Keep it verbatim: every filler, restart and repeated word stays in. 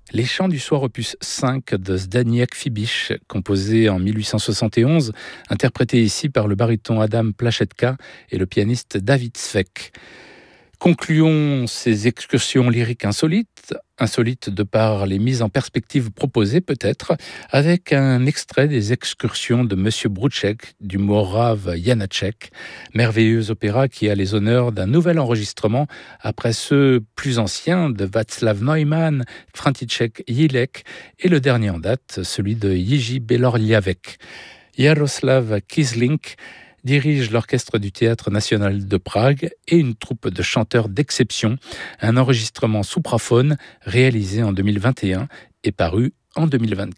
Les Chants du soir opus cinq de Zdeněk Fibiš, composé en mille huit cent soixante et onze, interprété ici par le baryton Adam Plachetka et le pianiste David Svek. Concluons ces excursions lyriques insolites, insolites de par les mises en perspective proposées peut-être, avec un extrait des excursions de Monsieur Brouchek du Morave Janacek, merveilleux opéra qui a les honneurs d'un nouvel enregistrement après ceux plus anciens de Václav Neumann, František Jílek et le dernier en date, celui de Jiří Belorľavec. Jaroslav Kislink dirige l'orchestre du Théâtre national de Prague et une troupe de chanteurs d'exception, un enregistrement soupraphone réalisé en deux mille vingt et un et paru en deux mille vingt-quatre.